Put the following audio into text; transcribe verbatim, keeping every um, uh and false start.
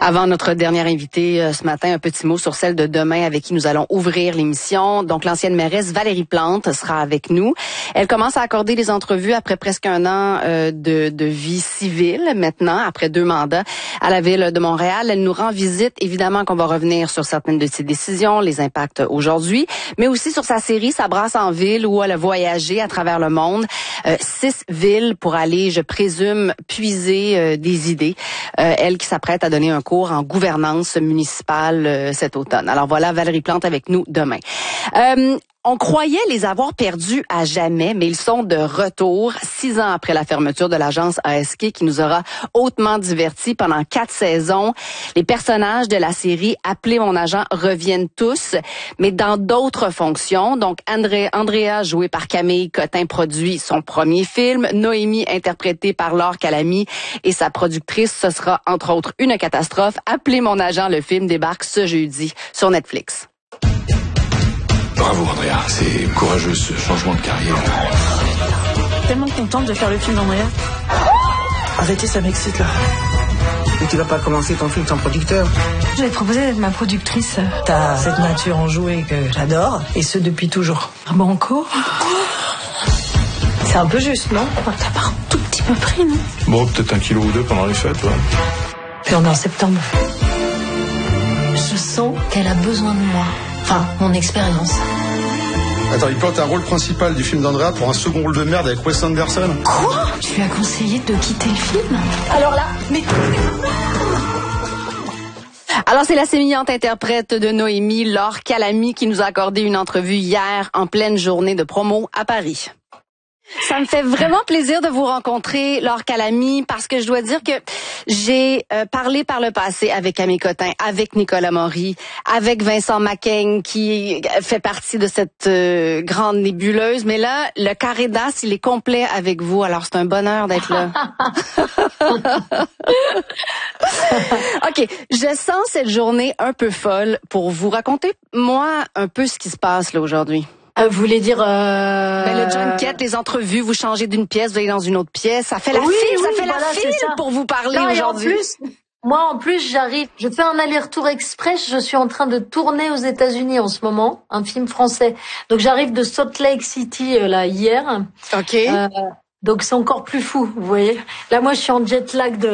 Avant notre dernière invitée euh, ce matin, un petit mot sur celle de demain avec qui nous allons ouvrir l'émission. Donc, l'ancienne mairesse Valérie Plante sera avec nous. Elle commence à accorder des entrevues après presque un an euh, de, de vie civile maintenant, après deux mandats à la Ville de Montréal. Elle nous rend visite. Évidemment qu'on va revenir sur certaines de ses décisions, les impacts aujourd'hui, mais aussi sur sa série Ça brasse en ville où elle a voyagé à travers le monde. Euh, six villes pour aller, je présume, puiser euh, des idées. Euh, elle qui s'apprête à donner un cours en gouvernance municipale euh, cet automne. Alors voilà, Valérie Plante avec nous demain. Euh, On croyait les avoir perdus à jamais, mais ils sont de retour six ans après la fermeture de l'agence A S Q qui nous aura hautement divertis pendant quatre saisons. Les personnages de la série Appelez mon agent reviennent tous, mais dans d'autres fonctions. Donc, André, Andrea, jouée par Camille Cotin, produit son premier film. Noémie, interprétée par Laure Calamy et sa productrice, ce sera entre autres une catastrophe. Appelez mon agent, le film débarque ce jeudi sur Netflix. Bravo Andrea, c'est courageux ce changement de carrière. Tellement contente de faire le film d'Andrea. Arrêtez, ça m'excite là. Mais tu vas pas commencer ton film sans producteur. Je vais te proposer d'être ma productrice. T'as cette nature enjouée que j'adore, et ce depuis toujours. Banco. C'est un peu juste, non? T'as pas un tout petit peu pris, non? Bon, peut-être un kilo ou deux pendant les fêtes, ouais. Puis on est en septembre. Je sens qu'elle a besoin de moi. Enfin, mon expérience. Attends, il plante un rôle principal du film d'Andrea pour un second rôle de merde avec Wes Anderson. Quoi? Tu lui as conseillé de quitter le film? Alors là, mais... Alors, c'est la sémillante interprète de Noémie, Laure Calamy, qui nous a accordé une entrevue hier en pleine journée de promo à Paris. Ça me fait vraiment plaisir de vous rencontrer, Laure Calamy, parce que je dois dire que j'ai euh, parlé par le passé avec Camille Cotin, avec Nicolas Maury, avec Vincent Macaigne, qui fait partie de cette euh, grande nébuleuse. Mais là, le carré d'as, il est complet avec vous. Alors, c'est un bonheur d'être là. OK, je sens cette journée un peu folle pour vous. Racontez-moi un peu ce qui se passe là aujourd'hui. Euh, vous voulez dire... Euh... Ben, le junket, les entrevues, vous changez d'une pièce, vous allez dans une autre pièce. Ça fait la oui, file, oui, ça fait voilà, la file pour vous parler non, aujourd'hui. Et en plus, moi, en plus, j'arrive, je fais un aller-retour express. Je suis en train de tourner aux États-Unis en ce moment, un film français. Donc, j'arrive de Salt Lake City, euh, là, hier. OK. Euh, donc, c'est encore plus fou, vous voyez. Là, moi, je suis en jet lag de